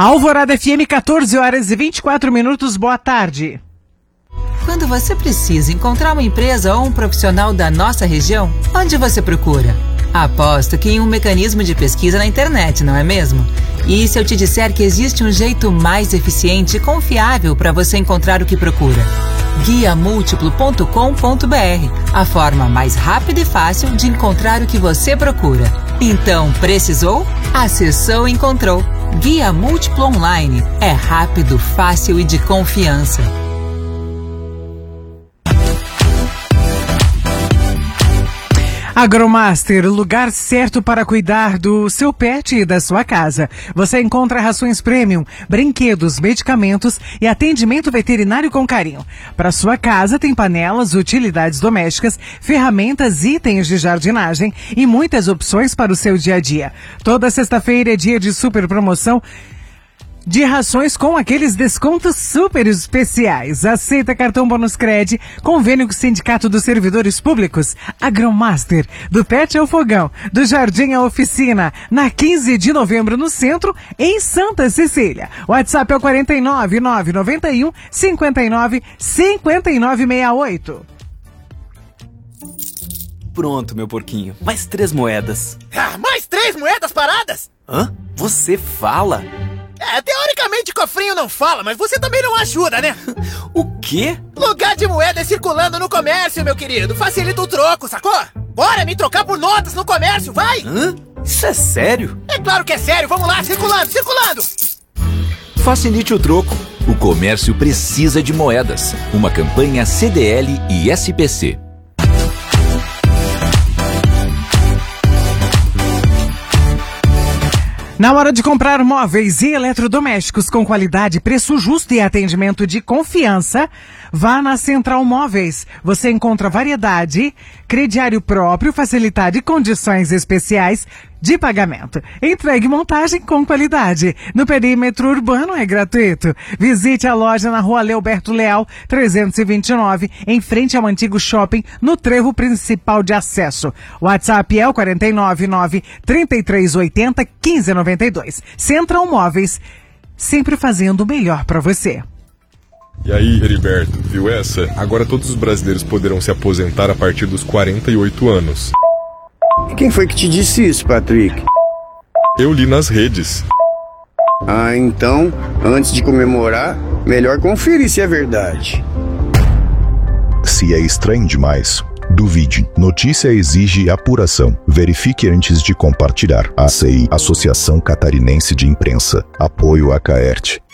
Alvorada FM, 14 horas e 24 minutos, boa tarde. Quando você precisa encontrar uma empresa ou um profissional da nossa região, onde você procura? Aposto que em um mecanismo de pesquisa na internet, não é mesmo? E se eu te disser que existe um jeito mais eficiente e confiável para você encontrar o que procura? guiamultiplo.com.br, a forma mais rápida e fácil de encontrar o que você procura. Então, precisou? Acessou e encontrou. Guia Múltiplo Online. É rápido, fácil e de confiança. Agromaster, lugar certo para cuidar do seu pet e da sua casa. Você encontra rações premium, brinquedos, medicamentos e atendimento veterinário com carinho. Para sua casa tem panelas, utilidades domésticas, ferramentas, itens de jardinagem e muitas opções para o seu dia a dia. Toda sexta-feira é dia de super promoção de rações com aqueles descontos super especiais. Aceita cartão Bônus Cred, convênio com o Sindicato dos Servidores Públicos. Agromaster, do Pet ao Fogão, do Jardim à Oficina, na 15 de novembro no centro, em Santa Cecília. WhatsApp é o 49 991 59 59 68. Pronto, meu porquinho. Mais 3 moedas. Ah, mais 3 moedas paradas? Hã? Você fala? Teoricamente o cofrinho não fala, mas você também não ajuda, né? O quê? Lugar de moedas circulando no comércio, meu querido. Facilita o troco, sacou? Bora me trocar por notas no comércio, vai! Hã? Isso é sério? É claro que é sério, vamos lá, circulando, circulando! Facilite o troco. O comércio precisa de moedas. Uma campanha CDL e SPC. Na hora de comprar móveis e eletrodomésticos com qualidade, preço justo e atendimento de confiança, vá na Central Móveis. Você encontra variedade, crediário próprio, facilidade e condições especiais de pagamento. Entregue montagem com qualidade. No perímetro urbano é gratuito. Visite a loja na Rua Leoberto Leal, 329, em frente ao antigo shopping, no trevo principal de acesso. O WhatsApp é o 499-3380-1592. Central Móveis, sempre fazendo o melhor para você. E aí, Heriberto, viu essa? Agora todos os brasileiros poderão se aposentar a partir dos 48 anos. Quem foi que te disse isso, Patrick? Eu li nas redes. Ah, então, antes de comemorar, melhor conferir se é verdade. Se é estranho demais, duvide. Notícia exige apuração. Verifique antes de compartilhar. ACI, Associação Catarinense de Imprensa. Apoio a Caerte.